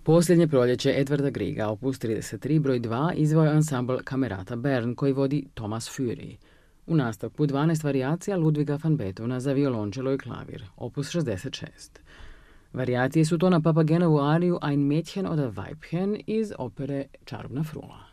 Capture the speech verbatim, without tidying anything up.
Posljednje proljeće Edvarda Griega, opus trideset tri, broj dva, izveo je ansambl Camerata Bern koji vodi Thomas Fury. U nastavku dvanaest varijacija Ludviga van Beethovena za violončelo i klavir, opus šezdeset šest. Varijacije su to na Papagenovu ariju Ein Mädchen oder Weibchen iz opere Čarobna frula.